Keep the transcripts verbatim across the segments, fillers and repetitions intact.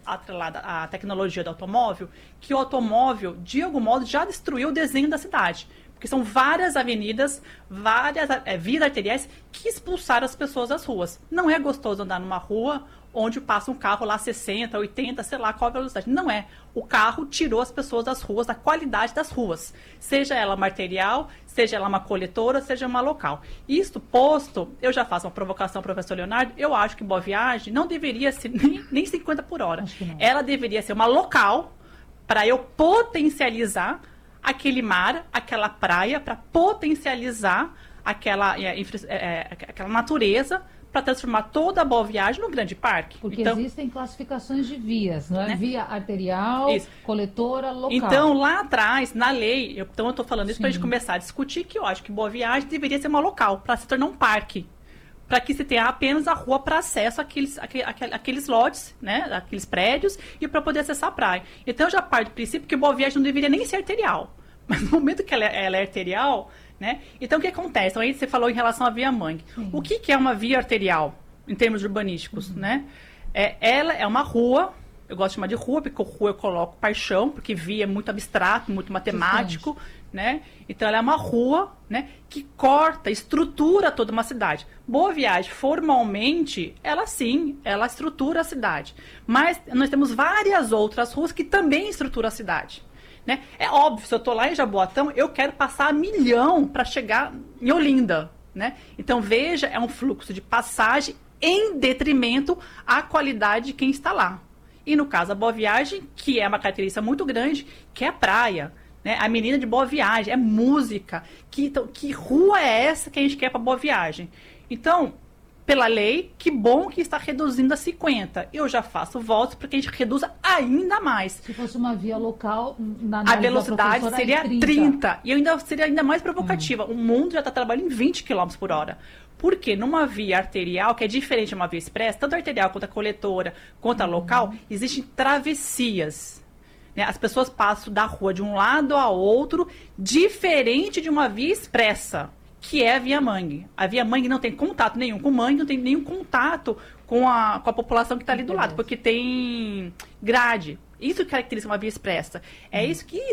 atrelada à tecnologia do automóvel, que o automóvel, de algum modo, já destruiu o desenho da cidade. Porque são várias avenidas, várias é, vias arteriais que expulsaram as pessoas das ruas. Não é gostoso andar numa rua onde passa um carro lá sessenta, oitenta, sei lá qual a velocidade. Não é. O carro tirou as pessoas das ruas, da qualidade das ruas. Seja ela uma arterial, seja ela uma coletora, seja uma local. Isto posto, eu já faço uma provocação, professor Leonardo, eu acho que Boa Viagem não deveria ser nem, nem cinquenta por hora. Ela deveria ser uma local para eu potencializar aquele mar, aquela praia, para potencializar aquela, é, é, aquela natureza, para transformar toda a Boa Viagem no grande parque. Porque então, existem classificações de vias, não é? Né? Via arterial, isso. Coletora, local. Então, lá atrás, na lei, eu, então eu estou falando isso para a gente começar a discutir, que eu acho que Boa Viagem deveria ser uma local, para se tornar um parque. Para que se tenha apenas a rua para acesso àqueles, àqueles, àqueles lotes, né, àqueles prédios, e para poder acessar a praia. Então, eu já parto do princípio que Boa Viagem não deveria nem ser arterial. Mas no momento que ela é, ela é arterial, né? Então, o que acontece? Então, aí você falou em relação à via mangue. Uhum. O que, que é uma via arterial, em termos urbanísticos, uhum. né? É, ela é uma rua, eu gosto de chamar de rua, porque rua eu coloco paixão, porque via é muito abstrato, muito matemático, né? Então, ela é uma rua, né, que corta, estrutura toda uma cidade. Boa Viagem, formalmente, ela sim, ela estrutura a cidade. Mas nós temos várias outras ruas que também estruturam a cidade. Né? É óbvio, se eu estou lá em Jaboatão, eu quero passar a milhão para chegar em Olinda. Né? Então, veja, é um fluxo de passagem em detrimento à qualidade de quem está lá. E no caso, a Boa Viagem, que é uma característica muito grande, que é a praia. Né? A menina de Boa Viagem, é música. Que, então, que rua é essa que a gente quer para Boa Viagem? Então, pela lei, que bom que está reduzindo a cinquenta. Eu já faço votos para que a gente reduza ainda mais. Se fosse uma via local, na a velocidade seria trinta. trinta. E eu ainda seria ainda mais provocativa. Hum. O mundo já está trabalhando em vinte quilômetros por hora. Porque numa via arterial, que é diferente de uma via expressa, tanto a arterial quanto a coletora, quanto a hum. local, existem travessias. Né? As pessoas passam da rua de um lado a outro, diferente de uma via expressa, que é a via mangue. A via mangue não tem contato nenhum com o mangue, não tem nenhum contato com a, com a população que está ali do lado, porque tem grade. Isso que caracteriza uma via expressa. É hum. isso que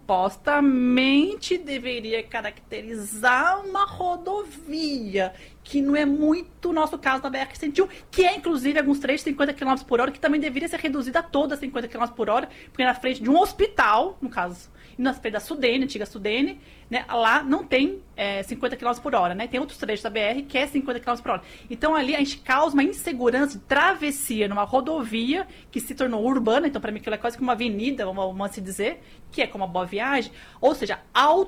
supostamente deveria caracterizar uma rodovia, que não é muito o nosso caso na B R cento e um, que é inclusive alguns trechos de cinquenta quilômetros por hora, que também deveria ser reduzida a toda a cinquenta quilômetros por hora, porque na frente de um hospital, no caso, e na frente da Sudene, antiga Sudene, né, lá não tem é, cinquenta quilômetros por hora, né? Tem outros trechos da B R que é cinquenta quilômetros por hora. Então ali a gente causa uma insegurança de travessia numa rodovia que se tornou urbana, então para mim aquilo é quase que uma avenida, vamos, vamos se dizer, que é como a Boa Viagem, ou seja,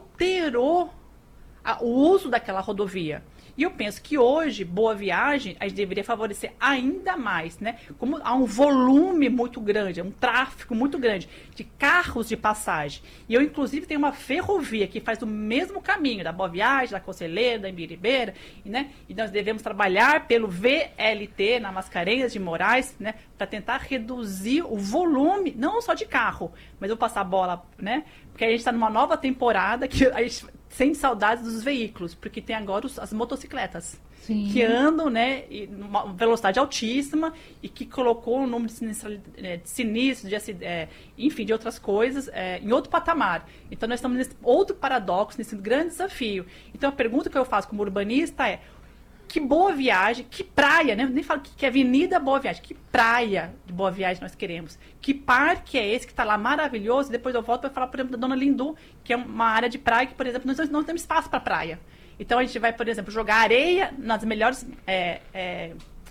alterou a, o uso daquela rodovia. E eu penso que hoje, Boa Viagem, a gente deveria favorecer ainda mais, né? Como há um volume muito grande, um tráfego muito grande de carros de passagem. E eu, inclusive, tenho uma ferrovia que faz o mesmo caminho da Boa Viagem, da Conselheira, da Imbiribeira, né? E nós devemos trabalhar pelo V L T, na Mascarenhas de Moraes, né? Para tentar reduzir o volume, não só de carro, mas eu vou passar a bola, né? Porque a gente está numa nova temporada que a gente sente saudades dos veículos, porque tem agora os, as motocicletas. Sim. Que andam, né, numa velocidade altíssima e que colocou o número de sinistros, de, sinistro, de, é, enfim, de outras coisas é, em outro patamar. Então, nós estamos nesse outro paradoxo, nesse grande desafio. Então, a pergunta que eu faço como urbanista é: que Boa Viagem, que praia, né? Eu nem falo que, que avenida Boa Viagem, que praia de Boa Viagem nós queremos? Que parque é esse que está lá maravilhoso? Depois eu volto para falar, por exemplo, da Dona Lindu, que é uma área de praia que, por exemplo, nós não temos espaço para praia. Então a gente vai, por exemplo, jogar areia nas melhores é, é,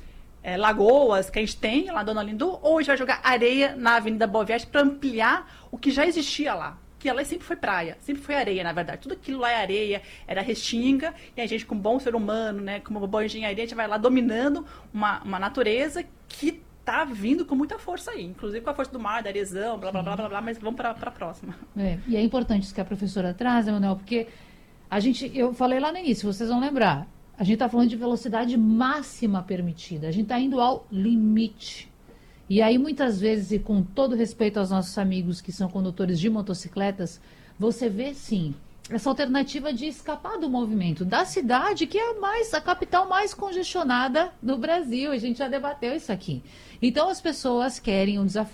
é, lagoas que a gente tem lá na Dona Lindu, ou a gente vai jogar areia na Avenida Boa Viagem para ampliar o que já existia lá. Que ela sempre foi praia, sempre foi areia, na verdade. Tudo aquilo lá é areia, era restinga, e a gente, como bom ser humano, né, como boa engenharia, a gente vai lá dominando uma, uma natureza que tá vindo com muita força aí, inclusive com a força do mar, da areação, blá, blá, blá, blá, blá, mas vamos para a próxima. É, e é importante isso que a professora traz, Emanuel, porque a gente, eu falei lá no início, vocês vão lembrar, a gente está falando de velocidade máxima permitida, a gente está indo ao limite. E aí, muitas vezes, e com todo respeito aos nossos amigos que são condutores de motocicletas, você vê, sim, essa alternativa de escapar do movimento da cidade, que é a, mais, a capital mais congestionada do Brasil. A gente já debateu isso aqui. Então, as pessoas querem um desafio.